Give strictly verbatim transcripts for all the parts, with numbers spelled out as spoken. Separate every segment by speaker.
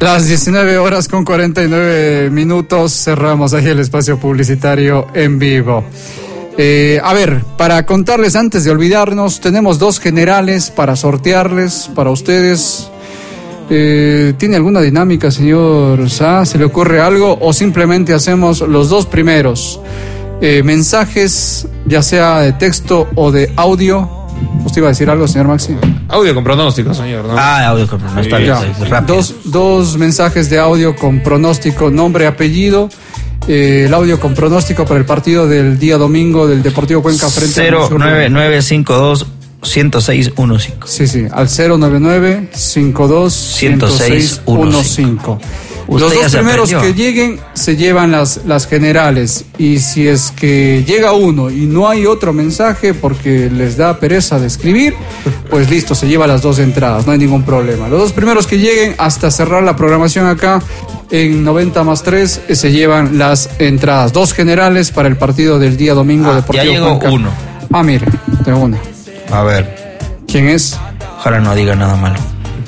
Speaker 1: Las diecinueve horas con cuarenta y nueve minutos, cerramos aquí el espacio publicitario en vivo. Eh, a ver, para contarles antes de olvidarnos, tenemos dos generales para sortearles para ustedes. Eh, ¿Tiene alguna dinámica, señor Sá? ¿Se le ocurre algo? ¿O simplemente hacemos los dos primeros? Eh, mensajes, ya sea de texto o de audio. ¿Usted iba a decir algo, señor Maxi?
Speaker 2: Audio con pronóstico, señor, ¿no?
Speaker 3: Ah, audio con pronóstico.
Speaker 2: Sí,
Speaker 3: ya, rápido.
Speaker 1: Dos, dos mensajes de audio con pronóstico, nombre, apellido. Eh, el audio con pronóstico para el partido del día domingo del Deportivo Cuenca frente
Speaker 3: cero nueve nueve cinco dos uno cero seis uno cinco.
Speaker 1: Sí, sí, al cero nueve nueve cinco dos uno cero seis uno cinco. Los dos primeros que lleguen se llevan las, las generales, y si es que llega uno y no hay otro mensaje porque les da pereza de escribir, pues listo, se lleva las dos entradas, no hay ningún problema. Los dos primeros que lleguen hasta cerrar la programación acá en noventa más tres se llevan las entradas, dos generales para el partido del día domingo
Speaker 3: ah,
Speaker 1: Deportivo
Speaker 3: ya llegó
Speaker 1: Cuenca.
Speaker 3: Uno.
Speaker 1: Ah, mire, tengo una.
Speaker 3: A ver.
Speaker 1: ¿Quién es?
Speaker 3: Ojalá no diga nada malo.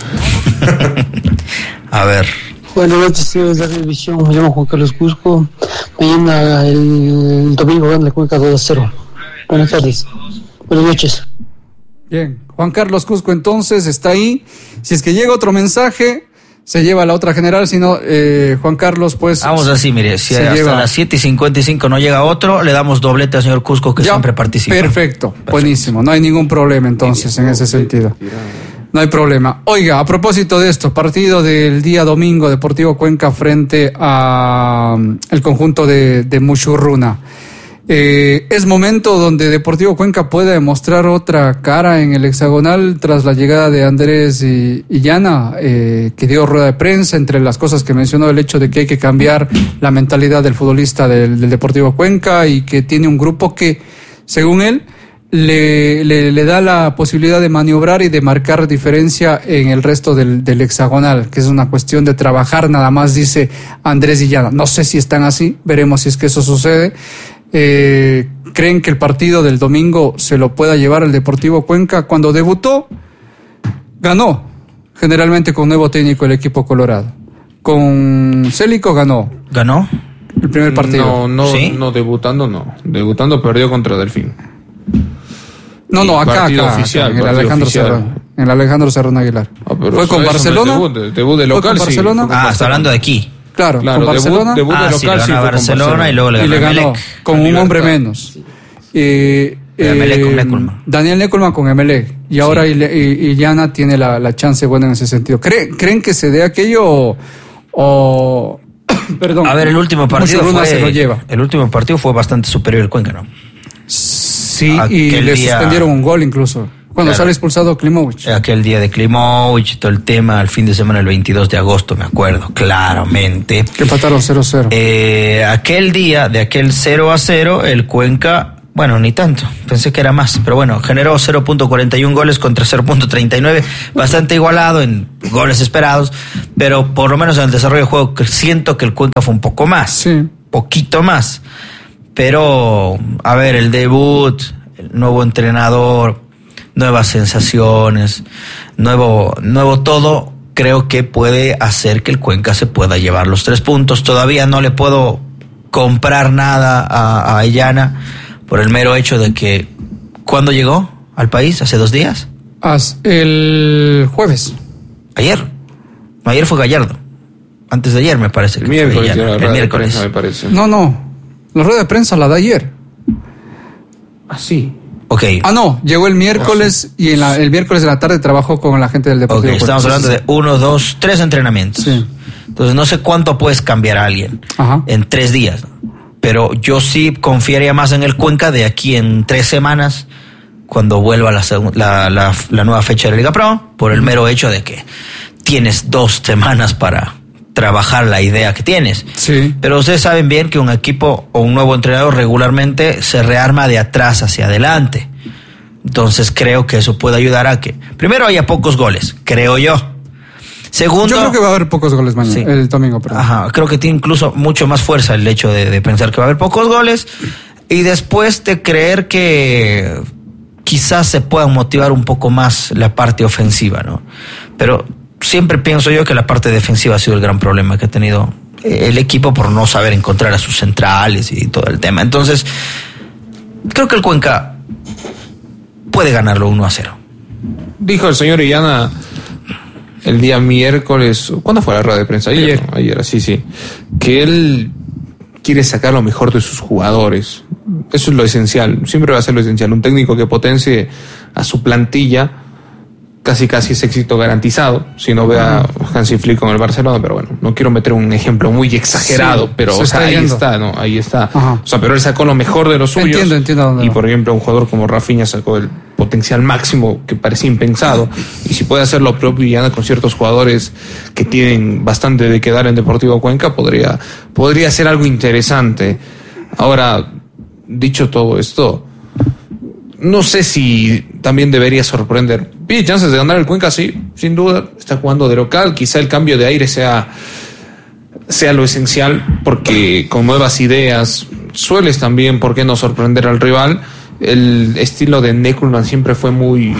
Speaker 3: A ver.
Speaker 4: Buenas noches, señores de la televisión. Me llamo Juan Carlos Cusco. Mañana, el, el domingo, gana la Cuenca dos a cero. Buenas tardes. Buenas noches.
Speaker 1: Bien, Juan Carlos Cusco entonces está ahí. Si es que llega otro mensaje, se lleva la otra general. Si no, eh, Juan Carlos, pues...
Speaker 3: Vamos así, mire, si hasta lleva... las siete y cincuenta y cinco no llega otro, le damos doblete al señor Cusco, que ya, siempre participa.
Speaker 1: Perfecto, perfecto, buenísimo. No hay ningún problema entonces en ese sentido. No hay problema. Oiga, a propósito de esto, partido del día domingo, Deportivo Cuenca frente a um, el conjunto de, de Mushurruna. Eh, es momento donde Deportivo Cuenca puede demostrar otra cara en el hexagonal tras la llegada de Andrés y, y Yana, eh, que dio rueda de prensa. Entre las cosas que mencionó, el hecho de que hay que cambiar la mentalidad del futbolista del, del Deportivo Cuenca, y que tiene un grupo que, según él, Le, le, le da la posibilidad de maniobrar y de marcar diferencia en el resto del, del hexagonal, que es una cuestión de trabajar nada más, dice Andrés Illana. No sé si están así, veremos si es que eso sucede. Eh, ¿Creen que el partido del domingo se lo pueda llevar el Deportivo Cuenca? Cuando debutó, ganó, generalmente con nuevo técnico el equipo colorado. Con Célico ganó.
Speaker 3: ¿Ganó?
Speaker 1: El primer partido.
Speaker 2: No, no,
Speaker 3: ¿Sí?
Speaker 2: no, debutando no. Debutando perdió contra Delfín.
Speaker 1: No, no, acá, acá,
Speaker 2: oficial,
Speaker 1: acá, en el Alejandro
Speaker 2: oficial.
Speaker 1: Serrano, en el Alejandro Serrano Aguilar.
Speaker 2: Ah,
Speaker 1: ¿Fue con Barcelona?
Speaker 2: No es debut, debut de local,
Speaker 1: ¿Fue con Barcelona?
Speaker 2: sí.
Speaker 3: Ah, está hablando de aquí.
Speaker 1: Claro,
Speaker 2: Claro,
Speaker 1: con Barcelona.
Speaker 2: Debut, debut
Speaker 3: ah,
Speaker 2: de
Speaker 3: sí,
Speaker 2: local,
Speaker 3: le
Speaker 2: sí,
Speaker 3: ganó
Speaker 2: fue
Speaker 3: a Barcelona,
Speaker 2: Barcelona
Speaker 3: y luego le ganó,
Speaker 1: y le ganó
Speaker 3: Emelec,
Speaker 1: con un
Speaker 2: Libertad.
Speaker 1: hombre menos. Eh,
Speaker 3: Eh, Emelec con
Speaker 1: eh,
Speaker 3: Neckelman.
Speaker 1: Daniel Neckelman con Emelec. Y ahora
Speaker 3: Sí.
Speaker 1: Illana tiene la, la chance buena en ese sentido. ¿Creen, ¿creen que se dé aquello o...? o perdón.
Speaker 3: A ver, el último partido
Speaker 1: Mushurruna
Speaker 3: fue,
Speaker 1: se lo lleva.
Speaker 3: el último partido fue bastante superior el Cuenca, ¿no?
Speaker 1: Sí, y
Speaker 3: Aquel
Speaker 1: le
Speaker 3: día-
Speaker 1: suspendieron un gol incluso. Cuando
Speaker 3: Claro.
Speaker 1: sale expulsado Klimovic.
Speaker 3: Aquel día de Klimovic, todo el tema, el fin de semana, el veintidós de agosto, me acuerdo claramente.
Speaker 1: Que empataron cero cero.
Speaker 3: Eh, aquel día, de aquel cero a cero, el Cuenca, bueno, ni tanto, pensé que era más, pero bueno, generó cero punto cuarenta y uno goles contra cero punto treinta y nueve, bastante igualado en goles esperados, pero por lo menos en el desarrollo de juego siento que el Cuenca fue un poco más,
Speaker 1: Sí.
Speaker 3: poquito más. Pero, a ver, el debut, el nuevo entrenador, nuevas sensaciones, nuevo, nuevo todo, creo que puede hacer que el Cuenca se pueda llevar los tres puntos. Todavía no le puedo comprar nada a, a Illana por el mero hecho de que, ¿cuándo llegó al país? ¿Hace dos días?
Speaker 1: As- el jueves.
Speaker 3: Ayer. No, ayer fue Gallardo. Antes de ayer me parece que
Speaker 2: El miércoles,
Speaker 3: fue Illana.
Speaker 2: era la
Speaker 3: El
Speaker 2: rueda de
Speaker 3: miércoles.
Speaker 2: prensa, me parece.
Speaker 1: No, no. La rueda de prensa la de ayer.
Speaker 2: Ah, sí.
Speaker 3: Ok.
Speaker 1: Ah, no, llegó el miércoles y en la, el miércoles de la tarde trabajó con la gente del
Speaker 3: Ok,
Speaker 1: Deportivo.
Speaker 3: estamos
Speaker 1: Cuenca.
Speaker 3: hablando de uno, dos, tres entrenamientos.
Speaker 1: Sí.
Speaker 3: Entonces no sé cuánto puedes cambiar a alguien
Speaker 1: Ajá.
Speaker 3: en tres días, ¿no? Pero yo sí confiaría más en el Cuenca de aquí en tres semanas, cuando vuelva la, segun- la, la, la nueva fecha de la Liga Pro, por el mero hecho de que tienes dos semanas para trabajar la idea que tienes.
Speaker 1: Sí.
Speaker 3: Pero ustedes saben bien que un equipo o un nuevo entrenador regularmente se rearma de atrás hacia adelante. Entonces creo que eso puede ayudar a que, primero, haya pocos goles, creo yo. Segundo,
Speaker 1: Yo creo que va a haber pocos goles mañana,
Speaker 3: Sí.
Speaker 1: el domingo, perdón.
Speaker 3: Ajá, creo que tiene incluso mucho más fuerza el hecho de, de pensar que va a haber pocos goles, y después de creer que quizás se pueda motivar un poco más la parte ofensiva, ¿no? Pero siempre pienso yo que la parte defensiva ha sido el gran problema que ha tenido el equipo por no saber encontrar a sus centrales y todo el tema. Entonces, creo que el Cuenca puede ganarlo uno a cero.
Speaker 2: Dijo el señor Illana el día miércoles, ¿cuándo fue la rueda de prensa? Ayer, ayer, ¿no? Ayer, sí, sí, que él quiere sacar lo mejor de sus jugadores. Eso es lo esencial, siempre va a ser lo esencial. Un técnico que potencie a su plantilla, casi casi es éxito garantizado, si no ve a Hansi Flick con el Barcelona, pero bueno, no quiero meter un ejemplo muy exagerado, sí, pero o sea, ahí yendo. está, ¿no? Ahí está. Ajá. O sea, pero él sacó lo mejor de los suyos.
Speaker 1: Entiendo, entiendo dónde
Speaker 2: y
Speaker 1: va.
Speaker 2: Por ejemplo, un jugador como Rafinha sacó el potencial máximo que parecía impensado, y si puede hacer lo propio y anda con ciertos jugadores que tienen bastante de quedar en Deportivo Cuenca, podría, podría ser algo interesante. Ahora, dicho todo esto, no sé si también debería sorprender. Pide chances de ganar el Cuenca, sí, sin duda. Está jugando de local. Quizá el cambio de aire sea, sea lo esencial, porque con nuevas ideas sueles también, ¿por qué no sorprender al rival? El estilo de Neckermann siempre fue muy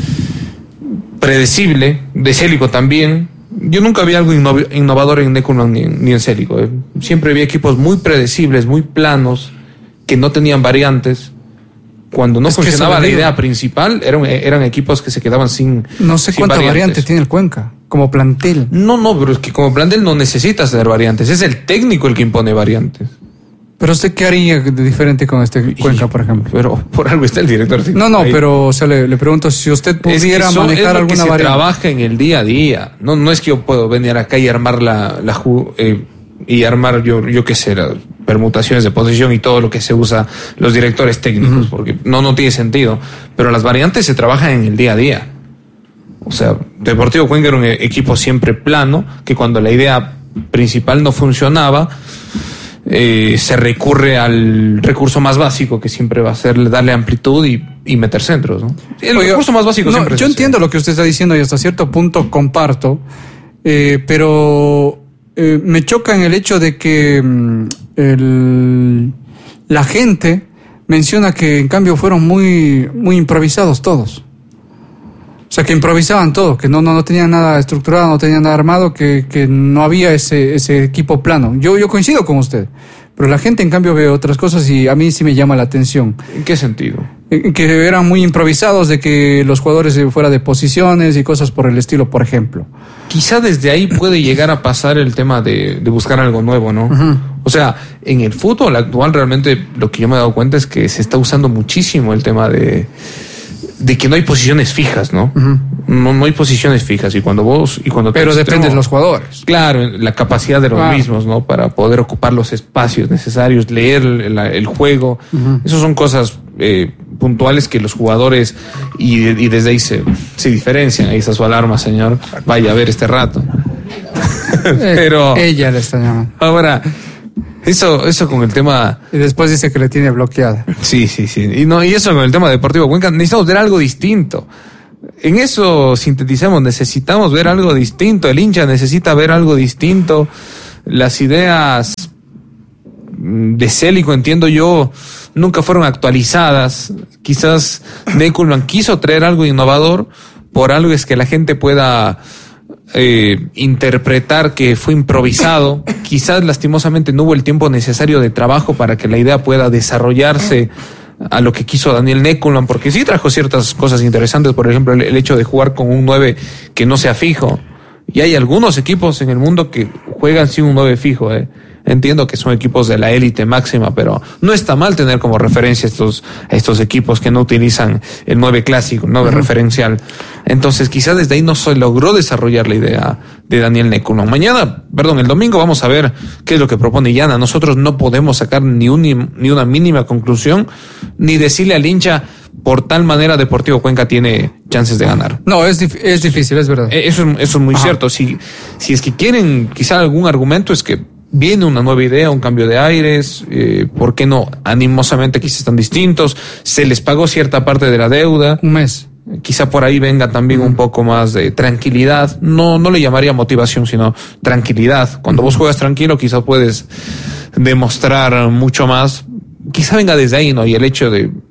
Speaker 2: predecible. De Célico también. Yo nunca vi algo inno- innovador en Neckermann ni, ni en Célico. Eh. Siempre vi equipos muy predecibles, muy planos, que no tenían variantes. Cuando no es funcionaba la idea principal, eran, eran equipos que se quedaban sin
Speaker 1: No sé
Speaker 2: sin
Speaker 1: cuántas
Speaker 2: variantes.
Speaker 1: variantes tiene el Cuenca, como plantel.
Speaker 2: No, no, pero es que como plantel no necesitas tener variantes. Es el técnico el que impone variantes.
Speaker 1: Pero usted, ¿qué haría de diferente con este Cuenca, por ejemplo?
Speaker 2: Pero por algo está el director.
Speaker 1: No, no,
Speaker 2: ahí.
Speaker 1: pero o sea, le, le pregunto si usted pudiera
Speaker 2: es que eso
Speaker 1: manejar
Speaker 2: es lo
Speaker 1: alguna
Speaker 2: que se
Speaker 1: variante.
Speaker 2: trabaja en el día a día. No, no es que yo puedo venir acá y armar la, la eh, y armar yo, yo qué sé, las permutaciones de posición y todo lo que se usa los directores técnicos, uh-huh. porque no, no tiene sentido. Pero las variantes se trabajan en el día a día. O sea, Deportivo Cuenca era un equipo siempre plano, que cuando la idea principal no funcionaba, eh, se recurre al recurso más básico, que siempre va a ser darle amplitud y, y meter centros, ¿no? El Oiga, recurso más básico
Speaker 1: no,
Speaker 2: siempre
Speaker 1: yo
Speaker 2: es
Speaker 1: entiendo
Speaker 2: así.
Speaker 1: Lo que usted está diciendo y hasta cierto punto comparto, eh, pero eh, me choca en el hecho de que mm, el, la gente menciona que en cambio fueron muy, muy improvisados todos. O sea, que improvisaban todo, que no, no, no tenían nada estructurado, no tenían nada armado, que, que no había ese, ese equipo plano. Yo, yo coincido con usted, pero la gente en cambio ve otras cosas y a mí sí me llama la atención.
Speaker 2: ¿En qué sentido?
Speaker 1: Que eran muy improvisados, de que los jugadores fuera de posiciones y cosas por el estilo, por ejemplo.
Speaker 2: Quizá desde ahí puede llegar a pasar el tema de, de buscar algo nuevo, ¿no? Uh-huh. O sea, en el fútbol actual realmente lo que yo me he dado cuenta es que se está usando muchísimo el tema de... de que no hay posiciones fijas, ¿no? Uh-huh. No, no hay posiciones fijas y cuando vos y cuando
Speaker 1: pero depende de los jugadores.
Speaker 2: Claro, la capacidad de los claro. mismos, ¿no? Para poder ocupar los espacios necesarios, leer el, el juego. Uh-huh. Esas son cosas eh, puntuales que los jugadores y, y desde ahí se, se diferencian. Ahí está su alarma, señor. Vaya a ver este rato. Pero
Speaker 1: ella le está llamando.
Speaker 2: Ahora. Eso, eso con el tema...
Speaker 1: Y después dice que le tiene bloqueada.
Speaker 2: Sí, sí, sí. Y, no, y eso con el tema de Deportivo Cuenca, necesitamos ver algo distinto. En eso sintetizamos, necesitamos ver algo distinto. El hincha necesita ver algo distinto. Las ideas de Célico, entiendo yo, nunca fueron actualizadas. Quizás Neckermann quiso traer algo innovador, por algo es que la gente pueda... Eh, interpretar que fue improvisado. Quizás lastimosamente no hubo el tiempo necesario de trabajo para que la idea pueda desarrollarse a lo que quiso Daniel Neckermann, porque sí trajo ciertas cosas interesantes, por ejemplo el, el hecho de jugar con un nueve que no sea fijo, y hay algunos equipos en el mundo que juegan sin un nueve fijo. eh. Entiendo que son equipos de la élite máxima, pero no está mal tener como referencia estos, estos equipos que no utilizan el nueve clásico, el nueve uh-huh. referencial. Entonces, quizás desde ahí no se logró desarrollar la idea de Daniel Neckermann. Mañana, perdón, el domingo vamos a ver qué es lo que propone Illana. Nosotros no podemos sacar ni, un, ni una mínima conclusión, ni decirle al hincha, por tal manera Deportivo Cuenca tiene chances de ganar.
Speaker 1: No, es, dif- es difícil, es verdad.
Speaker 2: Eso, eso es muy Ajá. cierto. Si, si es que quieren quizá algún argumento, es que viene una nueva idea, un cambio de aires, eh, ¿por qué no? Animosamente quizás están distintos, se les pagó cierta parte de la deuda.
Speaker 1: Un mes.
Speaker 2: Quizá por ahí venga también uh-huh. un poco más de tranquilidad. No, no le llamaría motivación, sino tranquilidad. Cuando uh-huh. vos juegas tranquilo, quizás puedes demostrar mucho más. Quizá venga desde ahí, ¿no? Y el hecho de,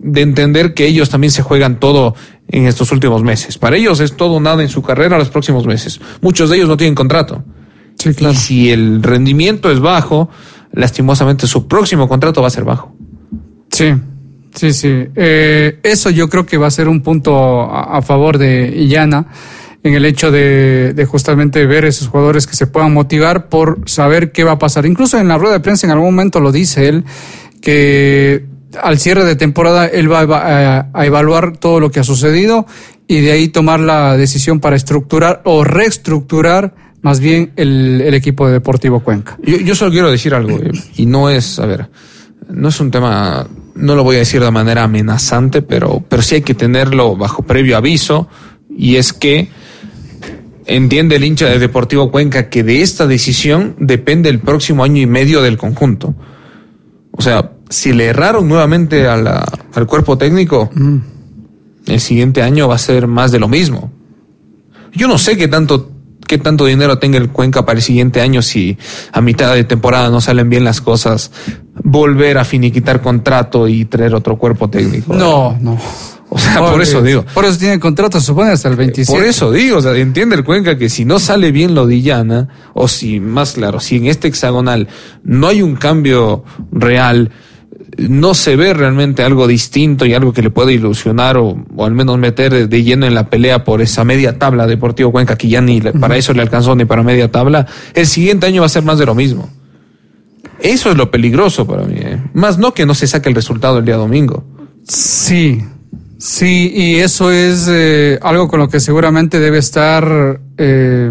Speaker 2: de entender que ellos también se juegan todo en estos últimos meses. Para ellos es todo o nada en su carrera los próximos meses. Muchos de ellos no tienen contrato.
Speaker 1: Sí, claro.
Speaker 2: Y si el rendimiento es bajo, lastimosamente su próximo contrato va a ser bajo.
Speaker 1: Sí, sí, sí. Eh, eso yo creo que va a ser un punto a, a favor de Illana, en el hecho de, de justamente ver esos jugadores que se puedan motivar por saber qué va a pasar. Incluso en la rueda de prensa en algún momento lo dice él, que al cierre de temporada él va a, a evaluar todo lo que ha sucedido y de ahí tomar la decisión para estructurar o reestructurar más bien el, el equipo de Deportivo Cuenca.
Speaker 2: Yo, yo solo quiero decir algo, y no es, a ver, no es un tema, no lo voy a decir de manera amenazante, pero, pero sí hay que tenerlo bajo previo aviso, y es que entiende el hincha de Deportivo Cuenca que de esta decisión depende el próximo año y medio del conjunto. O sea, si le erraron nuevamente a la, al cuerpo técnico, mm. el siguiente año va a ser más de lo mismo. Yo no sé qué tanto, qué tanto dinero tenga el Cuenca para el siguiente año si a mitad de temporada no salen bien las cosas, volver a finiquitar contrato y traer otro cuerpo técnico.
Speaker 1: No, no.
Speaker 2: O sea, por, por eso digo.
Speaker 1: Por eso tiene contrato, se supone, hasta el veintisiete.
Speaker 2: Por eso digo, o sea, entiende el Cuenca que si no sale bien lo de Illana, o si, más claro, si en este hexagonal no hay un cambio real, no se ve realmente algo distinto y algo que le pueda ilusionar o, o al menos meter de, de lleno en la pelea por esa media tabla Deportivo Cuenca, que ya ni le, para eso le alcanzó ni para media tabla, el siguiente año va a ser más de lo mismo. Eso es lo peligroso para mí, ¿eh? Más no que no se saque el resultado el día domingo.
Speaker 1: Sí. Sí, y eso es eh, algo con lo que seguramente debe estar eh,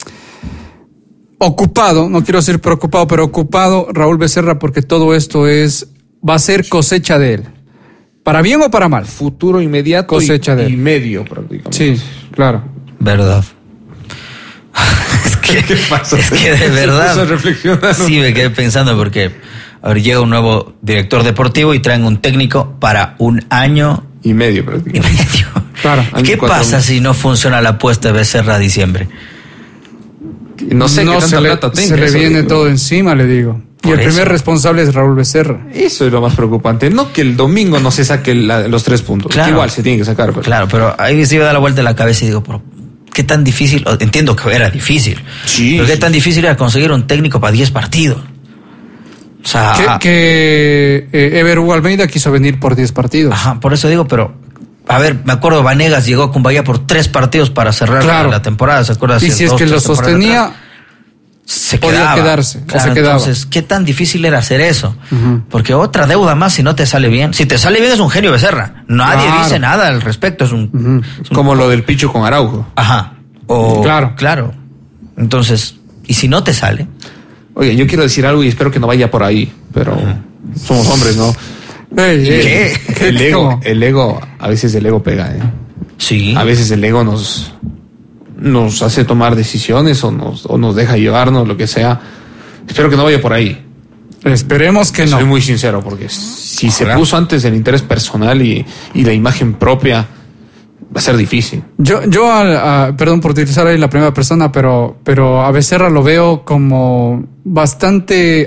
Speaker 1: ocupado, no quiero decir preocupado, pero ocupado Raúl Becerra, porque todo esto es va a ser cosecha de él. ¿Para bien o para mal?
Speaker 2: Futuro inmediato
Speaker 1: cosecha
Speaker 2: y,
Speaker 1: de él.
Speaker 2: y medio prácticamente.
Speaker 1: Sí, claro.
Speaker 3: Verdad. es que,
Speaker 2: ¿Qué pasa?
Speaker 3: Es que de verdad. Sí, me quedé pensando porque a ver, llega un nuevo director deportivo y traen un técnico para un año
Speaker 2: y medio prácticamente.
Speaker 3: Y medio.
Speaker 1: Claro.
Speaker 3: ¿Qué pasa meses. si no funciona la apuesta de Becerra a diciembre?
Speaker 2: No sé
Speaker 1: no
Speaker 2: qué tanta
Speaker 1: se le,
Speaker 2: plata tenga.
Speaker 1: Se le viene
Speaker 2: digo.
Speaker 1: todo encima, le digo. Y Por el eso. primer responsable es Raúl Becerra.
Speaker 2: Eso es lo más preocupante. No que el domingo no se saque la, los tres puntos. Claro. Igual se tiene que sacar. Pero.
Speaker 3: Claro, pero ahí se iba a dar la vuelta en la cabeza y digo, pero ¿qué tan difícil? Entiendo que era difícil.
Speaker 2: Sí.
Speaker 3: Pero ¿qué tan difícil era conseguir un técnico para diez partidos? O sea...
Speaker 1: Que, que eh, Ever Hugo Almeida quiso venir por diez partidos.
Speaker 3: Ajá, por eso digo, pero... A ver, me acuerdo, Vanegas llegó a Cumbaya por tres partidos para cerrar
Speaker 1: claro.
Speaker 3: la temporada, ¿se acuerda?
Speaker 1: Y si es que lo sostenía,
Speaker 3: se
Speaker 1: podía
Speaker 3: quedaba.
Speaker 1: quedarse,
Speaker 3: claro,
Speaker 1: o se quedaba.
Speaker 3: Entonces, ¿qué tan difícil era hacer eso?
Speaker 1: Uh-huh.
Speaker 3: Porque otra deuda más si no te sale bien. Si te sale bien es un genio Becerra. Nadie
Speaker 1: claro.
Speaker 3: dice nada al respecto. Es un,
Speaker 1: uh-huh.
Speaker 3: es un...
Speaker 2: Como lo del Picho con Araujo.
Speaker 3: Ajá. O,
Speaker 1: claro.
Speaker 3: Claro. Entonces, ¿y si no te sale?
Speaker 2: Oye, yo quiero decir algo y espero que no vaya por ahí, pero uh-huh. somos hombres, ¿no?
Speaker 1: Hey,
Speaker 2: ¿Qué? ¿Qué? El ego, el ego, a veces el ego pega, ¿eh?
Speaker 3: Sí.
Speaker 2: A veces el ego nos, nos hace tomar decisiones o nos, o nos deja llevarnos, lo que sea. Espero que no vaya por ahí.
Speaker 1: Esperemos que no.
Speaker 2: Soy muy sincero, porque si se
Speaker 3: Ojalá.
Speaker 2: puso antes el interés personal y, y la imagen propia, va a ser difícil.
Speaker 1: Yo, yo a, a, perdón por utilizar ahí la primera persona, pero, pero a Becerra lo veo como bastante